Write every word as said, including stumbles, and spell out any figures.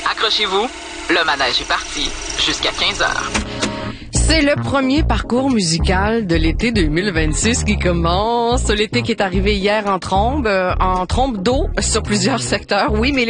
Accrochez-vous, le manège est parti jusqu'à quinze heures. C'est le premier parcours musical de l'été deux mille vingt-six qui commence. L'été qui est arrivé hier en trombe, euh, en trombe d'eau sur plusieurs secteurs. Oui, mais